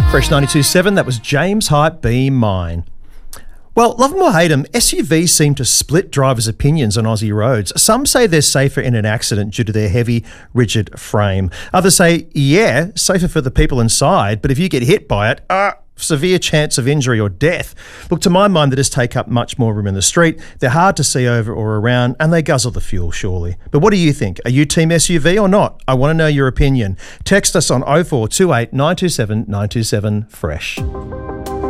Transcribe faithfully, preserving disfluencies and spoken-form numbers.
Fresh ninety-two point seven, that was James Hype, Be Mine. Well, love 'em or hate 'em, S U Vs seem to split drivers' opinions on Aussie roads. Some say they're safer in an accident due to their heavy, rigid frame. Others say, yeah, safer for the people inside, but if you get hit by it, ah, uh, severe chance of injury or death. Look, to my mind, they just take up much more room in the street. They're hard to see over or around, and they guzzle the fuel, surely. But what do you think? Are you team S U V or not? I want to know your opinion. Text us on oh four two eight nine two seven nine two seven fresh.